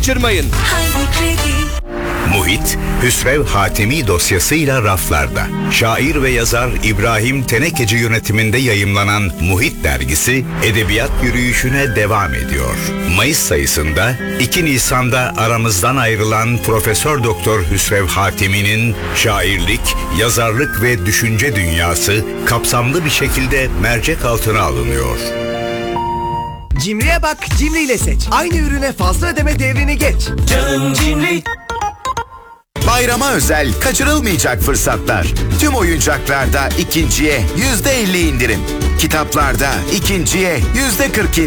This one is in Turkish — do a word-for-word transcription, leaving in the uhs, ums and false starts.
kaçırmayın. Haydi Kredi. Muhit, Hüsrev Hatemi dosyasıyla raflarda. Şair ve yazar İbrahim Tenekeci yönetiminde yayımlanan Muhit dergisi edebiyat yürüyüşüne devam ediyor. Mayıs sayısında iki Nisan'da aramızdan ayrılan Profesör Doktor Hüsrev Hatemi'nin şairlik, yazarlık ve düşünce dünyası kapsamlı bir şekilde mercek altına alınıyor. Cimri'ye bak, Cimri ile seç. Aynı ürüne fazla ödeme devrini geç. Canım Cimri. Bayrama özel kaçırılmayacak fırsatlar. Tüm oyuncaklarda ikinciye yüzde elli indirim. Kitaplarda ikinciye yüzde kırk